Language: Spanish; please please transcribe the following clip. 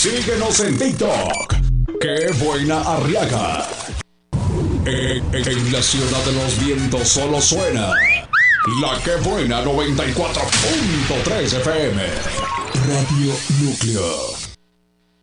Síguenos en TikTok. ¡Qué buena Arriaga! En la ciudad de los vientos solo suena la Que Buena 94.3 FM. Radio Núcleo.